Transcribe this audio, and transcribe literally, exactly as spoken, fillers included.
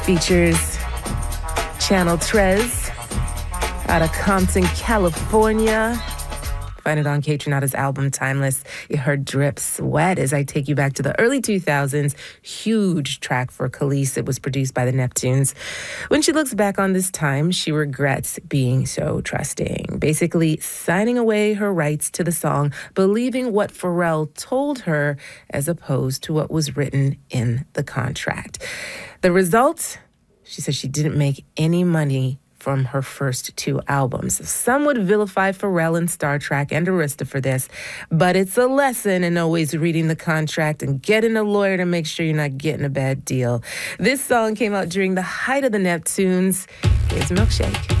Features Channel Trez out of Compton, California. Find it on Kaytranada's album Timeless. You heard Drip Sweat as I take you back to the early two thousands. Huge track for Kelis. It was produced by the Neptunes. When she looks back on this time, she regrets being so trusting. Basically, signing away her rights to the song, believing what Pharrell told her as opposed to what was written in the contract. The result? She said she didn't make any money from her first two albums. Some would vilify Pharrell and Star Trak and Arista for this, but it's a lesson in always reading the contract and getting a lawyer to make sure you're not getting a bad deal. This song came out during the height of the Neptunes. Here's Milkshake.